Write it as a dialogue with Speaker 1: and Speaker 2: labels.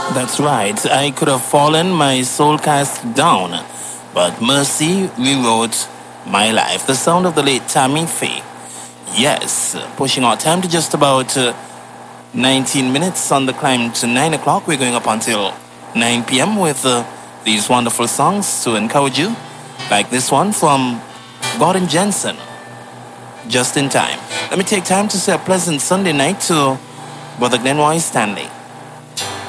Speaker 1: That's right. I could have fallen, my soul cast down, but mercy rewrote my life. The sound of the late Tammy Faye. Yes, pushing our time to just about 19 minutes on the climb to 9 o'clock. We're going up until 9 p.m. with these wonderful songs to encourage you, like this one from Gordon Jensen, Just in Time. Let me take time to say a pleasant Sunday night to Brother Glenroy Stanley.